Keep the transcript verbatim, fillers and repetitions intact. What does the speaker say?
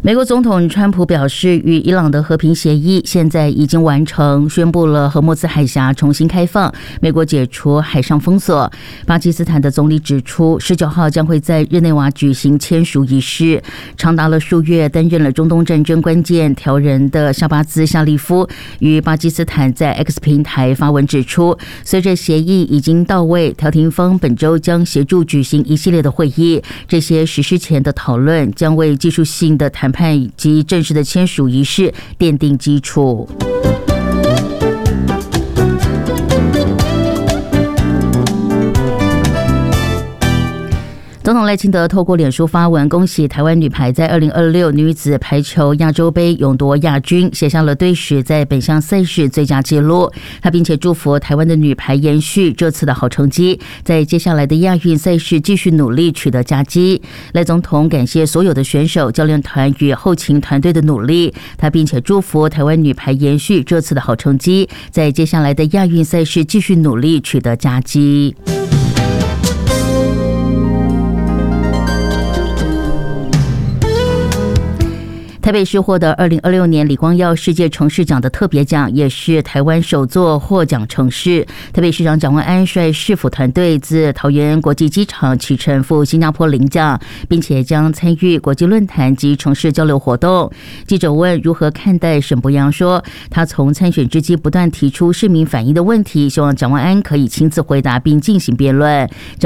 美国总统川普表示，与伊朗的和平协议现在已经完成，宣布了荷穆兹海峡重新开放，美国解除海上封锁。巴基斯坦的总理指出，十九号将会在日内瓦举行签署仪式。长达了数月担任了中东战争关键调人的沙巴兹夏利夫与巴基斯坦在 X 平台发文指出，随着协议已经到位，调停方本周将协助举行一系列的会议，这些实施前的讨论将为技术性的谈判以及正式的签署仪式奠定基础。总统赖清德透过脸书发文，恭喜台湾女排在二零二六女子排球亚洲杯勇夺亚军，写下了队史在本项赛事最佳纪录。他并且祝福台湾的女排延续这次的好成绩，在接下来的亚运赛事继续努力取得佳绩。赖总统感谢所有的选手、教练团与后勤团队的努力，他并且祝福台湾女排延续这次的好成绩，在接下来的亚运赛事继续努力取得佳绩。台北市获得二零二六年李光耀世界城市奖的特别奖，也是台湾首座获奖城市。台北市长蒋万安率市府团队自桃园国际机场启程赴新加坡领奖，并且将参与国际论坛及城市交流活动。记者问如何看待沈伯洋，说他从参选之际不断提出市民反映的问题，希望蒋万安可以亲自回答并进行辩论。